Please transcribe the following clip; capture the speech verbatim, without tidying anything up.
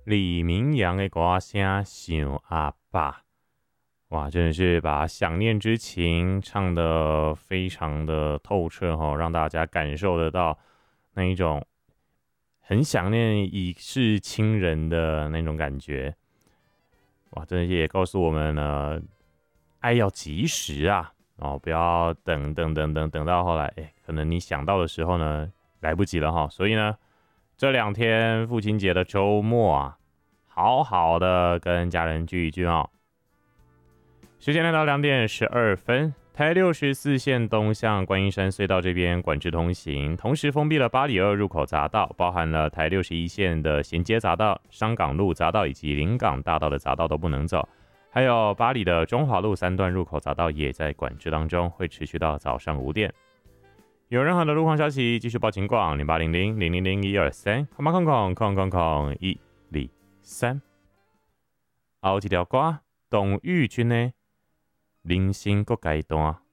李明阳的歌声想阿爸，哇，真的是把想念之情唱得非常的透彻哈，让大家感受得到那一种很想念已逝亲人的那种感觉。哇，真的也告诉我们呢，爱要及时啊，哦，不要等等等等等到后来，哎，可能你想到的时候呢，来不及了哈。所以呢，这两天父亲节的周末啊，好好的跟家人聚一聚哦。时间来到两点十二分，台六十四线东向观音山隧道这边管制通行，同时封闭了八里二入口匝道，包含了台六十一线的衔接匝道、商港路匝道以及临港大道的匝道都不能走，还有八里的中华路三段入口匝道也在管制当中，会持续到早上五点。有任何的路况消息，继续报警广零八零零零零零一二三，空八空空空空空一二三。后一条歌，董玉君的。人生各阶段。